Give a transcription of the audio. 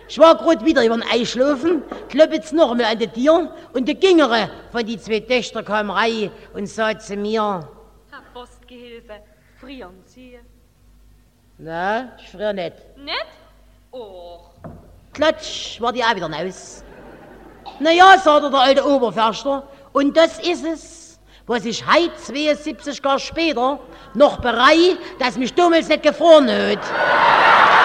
Ich war grad wieder über den Einschlafen, klöppet's noch mal an die Tür und die Gingere von die 2 Töchter kam rein und sagt zu mir: Herr Postgehilfe, frieren Sie? Na, ich friere nicht. Nicht? Och. Klatsch, war die auch wieder raus. Na ja, sagte der alte Oberförster, und das ist es, was ich heute 72 Jahre später noch bereit, dass mich damals nicht gefroren hat.